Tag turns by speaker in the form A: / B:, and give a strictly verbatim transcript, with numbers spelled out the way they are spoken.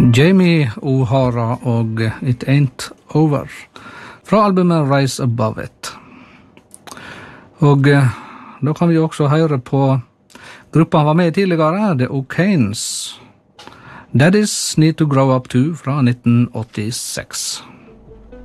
A: Jamie O'Hara og It Ain't Over fra albumet Rise Above It. Og da kan vi også høre på gruppa han var med tidligere, The O'Kanes. Daddies Need to Grow Up Too fra nitten åttiseks.